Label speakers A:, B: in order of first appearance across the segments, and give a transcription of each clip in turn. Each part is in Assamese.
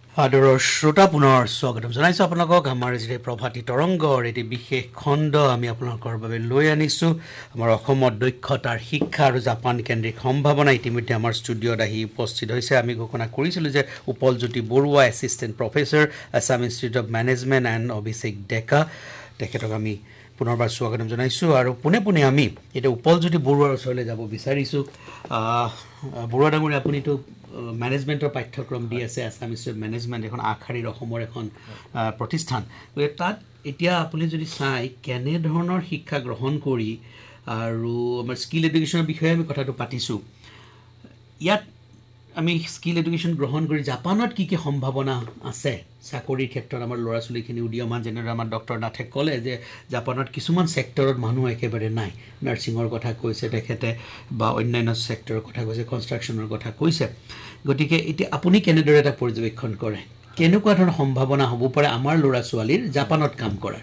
A: আদৰৰ শ্ৰোতা পুনৰ স্বাগতম জনাইছোঁ আপোনালোকক আমাৰ যি প্ৰভাতী তৰংগৰ এটি বিশেষ খণ্ড আমি আপোনালোকৰ বাবে লৈ আনিছোঁ আমাৰ অসমত দক্ষতাৰ শিক্ষা আৰু জাপান কেন্দ্ৰিক সম্ভাৱনা ইতিমধ্যে আমাৰ ষ্টুডিঅ'ত আহি উপস্থিত হৈছে আমি ঘোষণা কৰিছিলোঁ যে উপলজ্যোতি Barua assistant professor Assam institute of management and অভিষেক ডেকা তেখেতক আমি পুনৰবাৰ স্বাগতম জনাইছোঁ আৰু পোনে পোনে আমি এতিয়া উপলজ্যোতি বৰুৱাৰ ওচৰলৈ যাব বিচাৰিছোঁ বৰুৱা ডাঙৰীয়া আপুনিতো মেনেজমেণ্টৰ পাঠ্যক্ৰম দি আছে আছাম ইনষ্টিটিউট মেনেজমেণ্ট এখন আগশাৰীৰ অসমৰ এখন প্ৰতিষ্ঠান গতিকে তাত এতিয়া আপুনি যদি চাই কেনেধৰণৰ শিক্ষা গ্ৰহণ কৰি আৰু আমাৰ স্কিল এডুকেশ্যনৰ বিষয়ে আমি কথাটো পাতিছোঁ ইয়াত আমি স্কিল এডুকেশ্যন গ্ৰহণ কৰি জাপানত কি কি সম্ভাৱনা আছে চাকৰিৰ ক্ষেত্ৰত আমাৰ ল'ৰা ছোৱালীখিনি উদীয়মান যেনেদৰে আমাৰ ডক্টৰ নাথে ক'লে যে জাপানত কিছুমান ছেক্টৰত মানুহ একেবাৰে নাই নাৰ্ছিঙৰ কথা কৈছে তেখেতে বা অন্যান্য ছেক্টৰৰ কথা কৈছে কনষ্ট্ৰাকশ্যনৰ কথা কৈছে গতিকে এতিয়া আপুনি কেনেদৰে এটা পৰ্যবেক্ষণ কৰে কেনেকুৱা ধৰণৰ সম্ভাৱনা হ'ব পাৰে আমাৰ ল'ৰা ছোৱালীৰ জাপানত কাম কৰাৰ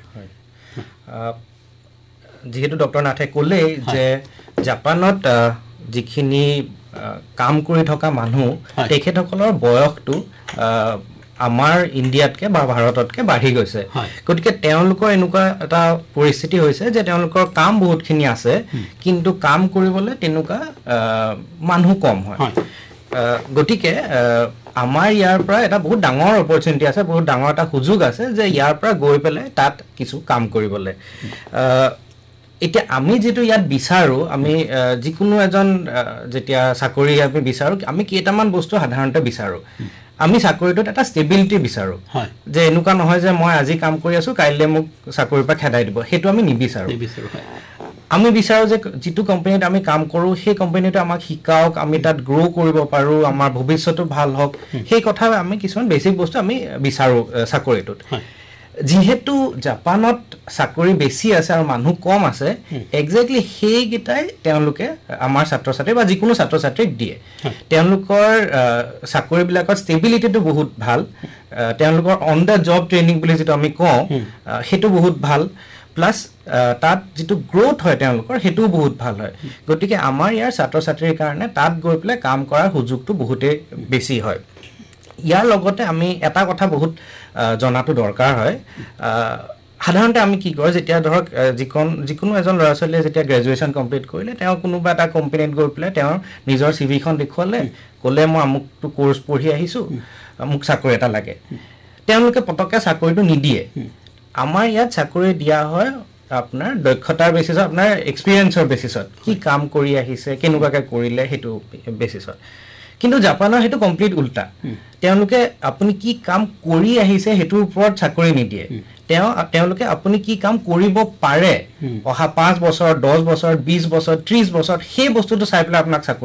B: যিহেতু ডক্টৰ নাথে ক'লেই যে জাপানত যিখিনি কাম কৰি থকা মানুহ তেখেতসকলৰ বয়সটো আমাৰ ইণ্ডিয়াতকৈ বা ভাৰততকৈ বাঢ়ি গৈছে গতিকে তেওঁলোকৰ এনেকুৱা এটা পৰিস্থিতি হৈছে যে তেওঁলোকৰ কাম বহুতখিনি আছে কিন্তু কাম কৰিবলৈ তেনেকুৱা মানুহ কম হয় গতিকে আমাৰ ইয়াৰ পৰা এটা বহুত ডাঙৰ অপৰচুনিটি আছে বহুত ডাঙৰ এটা সুযোগ আছে যে ইয়াৰ পৰা গৈ পেলাই তাত কিছু কাম কৰিবলৈ এতিয়া আমি যেটো ইয়াত বিচাৰো আমি যিকোনো এজন যেতিয়া চাকৰি আমি বিচাৰো আমি কেইটামান বস্তু সাধাৰণতে বিচাৰো আমি চাকৰিটোত এটা ষ্টেবিলিটি বিচাৰো যে এনেকুৱা নহয় যে মই আজি কাম কৰি আছো কাইলৈ মোক চাকৰিৰ পৰা খেদাই দিব সেইটো আমি নিবিচাৰো আমি বিচাৰো যে যিটো কোম্পানীত আমি কাম কৰো সেই কোম্পানীটো আমাক শিকাওক আমি তাত গ্ৰো কৰিব পাৰো আমাৰ ভৱিষ্যতটো ভাল হওক সেই কথা আমি কিছুমান বেছিক বস্তু আমি বিচাৰো চাকৰিটোত যিহেতু জাপানত চাকৰি বেছি আছে আৰু মানুহ কম আছে এক্সেক্টলি সেইকেইটাই তেওঁলোকে আমাৰ ছাত্ৰ ছাত্ৰী বা যিকোনো ছাত্ৰ ছাত্ৰীক দিয়ে তেওঁলোকৰ চাকৰিবিলাকৰ ষ্টেবিলিটিটো বহুত ভাল তেওঁলোকৰ অন দ্য জব ট্ৰেইনিং বুলি যিটো আমি কওঁ সেইটো বহুত ভাল প্লাছ তাত যিটো গ্ৰোথ হয় তেওঁলোকৰ সেইটোও বহুত ভাল হয় গতিকে আমাৰ ইয়াৰ ছাত্ৰ ছাত্ৰীৰ কাৰণে তাত গৈ পেলাই কাম কৰাৰ সুযোগটো বহুতেই বেছি হয় ইয়াৰ লগতে আমি এটা কথা বহুত জনাটো দৰকাৰ হয় সাধাৰণতে আমি কি কৰোঁ যেতিয়া ধৰক যিকোনো এজন ল'ৰা ছোৱালীয়ে যেতিয়া গ্ৰেজুৱেশ্যন কমপ্লিট কৰিলে তেওঁ কোনোবা এটা কোম্পানীত গৈ পেলাই তেওঁৰ নিজৰ চিভিখন দেখুৱালে ক'লে মই আমুকটো কোৰ্চ পঢ়ি আহিছোঁ মোক চাকৰি এটা লাগে তেওঁলোকে পটককৈ চাকৰিটো নিদিয়ে আমাৰ ইয়াত চাকৰি দিয়া হয় আপোনাৰ দক্ষতাৰ বেচিছত আপোনাৰ এক্সপিৰিয়েঞ্চৰ বেচিছত কি কাম কৰি আহিছে কেনেকুৱাকৈ কৰিলে সেইটো বেচিছত কিন্তু জাপানৰ সেইটো কমপ্লিট উল্টা তেওঁলোকে আপুনি কি কাম কৰি আহিছে সেইটোৰ ওপৰত চাকৰি নিদিয়ে তেওঁলোকে আপুনি কি কাম কৰিব পাৰে অহা 5 বছৰ 10 বছৰ 20 বছৰ 30 বছৰ সেই বস্তুটো চাই পেলাই আপোনাক চাকৰি